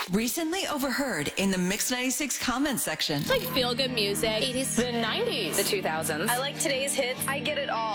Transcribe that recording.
Recently overheard in the Mix 96 comment section. It's like feel-good music. 80s. The 90s. The 2000s. I like today's hits. I get it all.